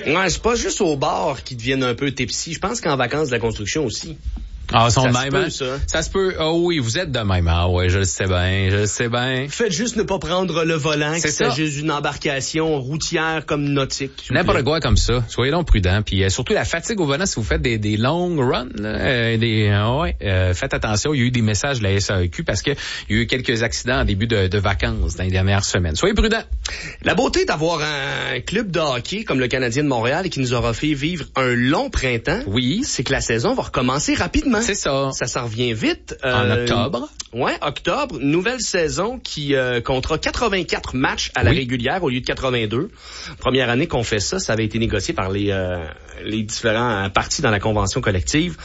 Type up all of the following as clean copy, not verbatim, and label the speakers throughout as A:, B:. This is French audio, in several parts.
A: Ouais, c'est pas juste au bar qu'ils deviennent un peu tipsy. Je pense qu'en vacances de la construction aussi.
B: Ah, ils sont de
A: Ça
B: même,
A: se peut,
B: hein?
A: ça.
B: Ça se peut. Ah oui, vous êtes de même. Ah ouais, je le sais bien.
A: Faites juste ne pas prendre le volant, qu'il
B: C'est ça.
A: s'agisse d'une embarcation routière comme nautique. s'il vous
B: N'importe
A: plaît.
B: quoi comme ça. Soyez donc prudents. Puis surtout la fatigue au volant, si vous faites des long runs, là, faites attention. Il y a eu des messages de la SAEQ parce que il y a eu quelques accidents en début de vacances dans les dernières semaines. Soyez prudents.
A: La beauté d'avoir un club de hockey comme le Canadien de Montréal et qui nous aura fait vivre un long printemps,
B: Oui.
A: c'est que la saison va recommencer rapidement.
B: C'est ça.
A: Ça s'en revient vite.
B: En octobre.
A: Ouais, octobre, nouvelle saison qui comptera 84 matchs à la régulière au lieu de 82. Première année qu'on fait ça, ça avait été négocié par les différents partis dans la convention collective.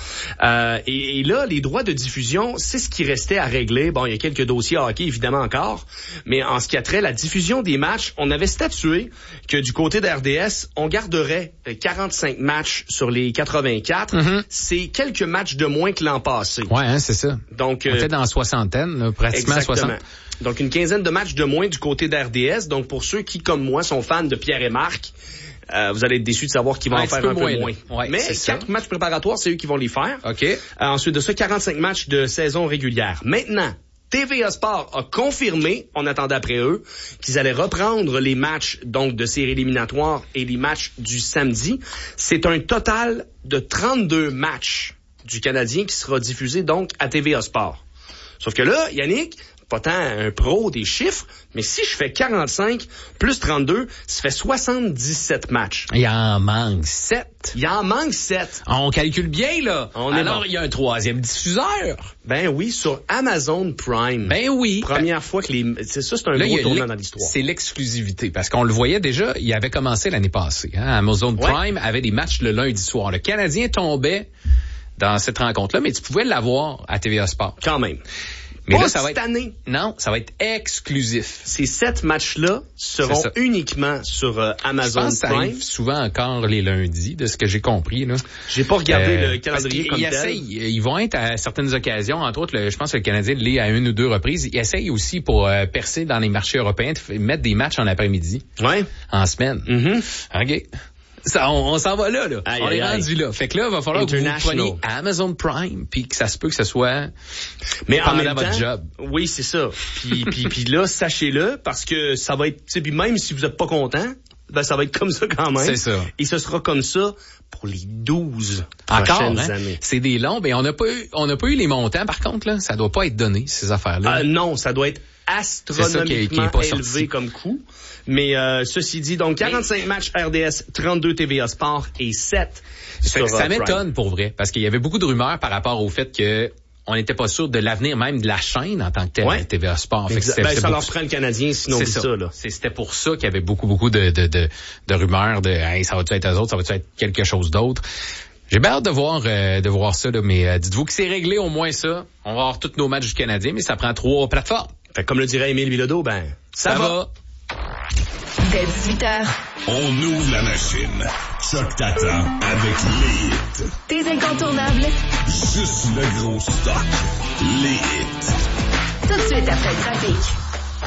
A: Et là, les droits de diffusion, c'est ce qui restait à régler. Bon, il y a quelques dossiers hockey évidemment encore, mais en ce qui a trait à la diffusion des matchs, on avait statué que du côté de RDS, on garderait 45 matchs sur les 84. C'est quelques matchs de moins que l'an passé.
B: Ouais, hein, c'est ça.
A: Donc,
B: on était dans la soixantaine, là, pratiquement
A: exactement.
B: 60.
A: Donc, une quinzaine de matchs de moins du côté d'RDS. Donc, pour ceux qui, comme moi, sont fans de Pierre et Marc, vous allez être déçus de savoir qu'ils vont en faire un peu moins.
B: Ouais,
A: mais 4 matchs préparatoires, c'est eux qui vont les faire.
B: OK.
A: Ensuite de ça, 45 matchs de saison régulière. Maintenant, TVA Sport a confirmé, on attendait après eux, qu'ils allaient reprendre les matchs donc de séries éliminatoires et les matchs du samedi. C'est un total de 32 matchs du Canadien qui sera diffusé donc à TVA Sport. Sauf que là, Yannick, pas tant un pro des chiffres, mais si je fais 45 plus 32, ça fait 77 matchs.
B: Il en manque 7.
A: Il en manque 7.
B: On calcule bien, là. Alors, il y a un troisième diffuseur.
A: Ben oui, sur Amazon Prime.
B: Ben oui.
A: Première fois que c'est ça, c'est un
B: là,
A: gros tournant dans l'histoire.
B: C'est l'exclusivité, parce qu'on le voyait déjà, il avait commencé l'année passée. Hein? Amazon Prime avait des matchs le lundi soir. Le Canadien tombait dans cette rencontre-là, mais tu pouvais l'avoir à TVA Sport.
A: Quand même.
B: Mais
A: pas
B: là, ça va
A: cette
B: être
A: année.
B: Non, ça va être exclusif.
A: Ces 7 matchs-là seront uniquement sur Amazon
B: Je pense que ça
A: Prime.
B: arrive souvent encore les lundis, de ce que j'ai compris, là.
A: J'ai pas regardé le calendrier comme tel.
B: Ils vont être à certaines occasions, entre autres, je pense que le Canadien l'est à 1 ou 2 reprises. Ils essayent aussi pour percer dans les marchés européens de mettre des matchs en après-midi.
A: Ouais.
B: En semaine. OK. Ça, on s'en va là.
A: Aïe,
B: on est
A: aïe.
B: rendu là. Fait que là, il va falloir que vous preniez Amazon Prime, puis que ça se peut que ce soit
A: mais en même
B: votre
A: temps,
B: job.
A: Oui, c'est ça. Puis là, sachez-le, parce que ça va être, puis même si vous êtes pas content, ben ça va être comme ça quand même.
B: C'est ça.
A: Et ce sera comme ça pour les 12
B: Encore,
A: prochaines
B: hein?
A: années.
B: C'est des longs, mais on n'a pas eu les montants, par contre, là. Ça doit pas être donné, ces affaires-là.
A: Non, ça doit être astronomiquement élevé comme coût. Mais ceci dit, donc 45 matchs RDS, 32 TVA Sport et 7 sur
B: ça m'étonne
A: Prime.
B: pour vrai, parce qu'il y avait beaucoup de rumeurs par rapport au fait que on n'était pas sûr de l'avenir même de la chaîne en tant que telle, TVA Sport. Fait que
A: ça leur prend le Canadien, sinon
B: c'est
A: ça là.
B: C'était pour ça qu'il y avait beaucoup de rumeurs de hey, ça va-tu être eux autres, ça va-tu être quelque chose d'autre. J'ai bien hâte de voir ça, là, mais dites-vous que c'est réglé au moins ça. On va avoir tous nos matchs du Canadien, mais ça prend 3 plateformes.
A: Fait que comme le dirait Émile Bilodeau, ben ça va.
C: Dès 18h.
D: On ouvre la machine. Choc t'attend avec les hits.
C: Tes incontournables.
D: Juste le gros stock. Les hits.
C: Tout de suite après le trafic.